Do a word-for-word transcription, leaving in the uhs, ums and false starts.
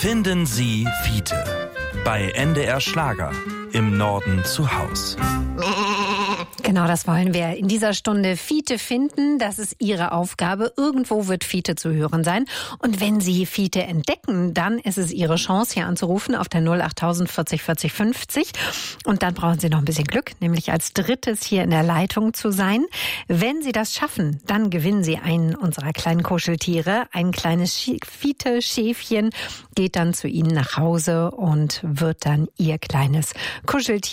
Finden Sie Fiete bei N D R Schlager im Norden zu Haus. Genau, das wollen wir in dieser Stunde Fiete finden. Das ist Ihre Aufgabe. Irgendwo wird Fiete zu hören sein. Und wenn Sie Fiete entdecken, dann ist es Ihre Chance, hier anzurufen auf der null achttausend vierzig vierzig fünfzig. Und dann brauchen Sie noch ein bisschen Glück, nämlich als drittes hier in der Leitung zu sein. Wenn Sie das schaffen, dann gewinnen Sie einen unserer kleinen Kuscheltiere. Ein kleines Fiete-Schäfchen geht dann zu Ihnen nach Hause und wird dann Ihr kleines Kuscheltier.